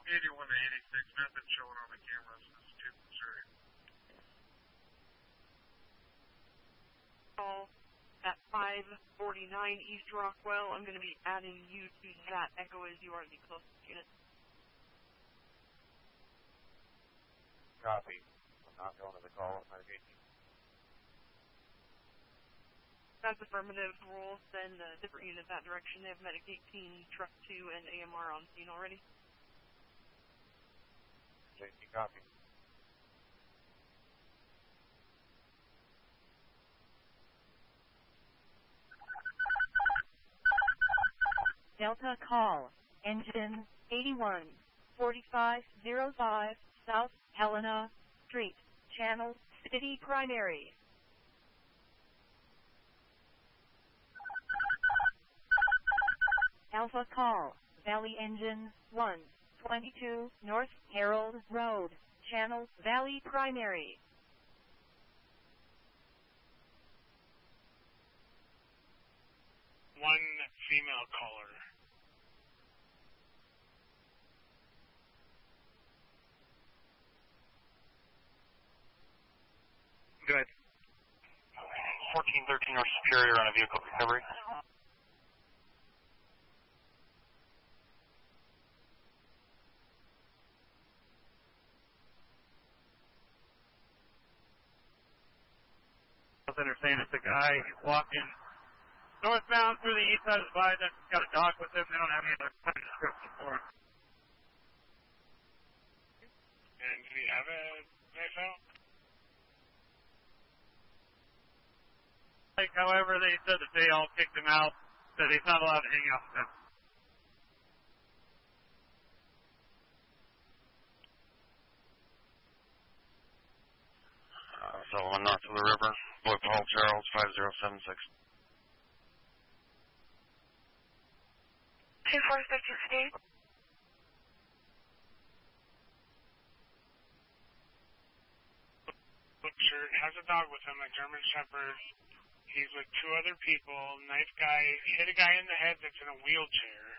81 to 86, nothing showing on the cameras. This is 2 Missouri. Call at 549 East Rockwell. I'm going to be adding you to that echo as you are the closest unit. Copy. I'm not going to the call at Medic 18. That's affirmative. We'll send a different unit that direction. They have Medic 18, Truck 2, and AMR on scene already. JC, copy. Delta call, engine 814505 South Helena Street, Channel City Primary. Alpha call, Valley engine 122 North Harold Road, Channel Valley Primary. One female caller. Good. 1413 North Superior on a vehicle recovery. I was understanding it's a guy walking northbound through the east side of the viaduct. He's got a dog with him. They don't have any other kind of description for him. And do we have a AFL? Like, however, they said that they all kicked him out, that he's not allowed to hang out with them. So one north of the river, Boy Paul Charles 5076. 2450 State. Shirt has a dog with him, a German Shepherd. He's with 2 other people. Knife guy hit a guy in the head that's in a wheelchair.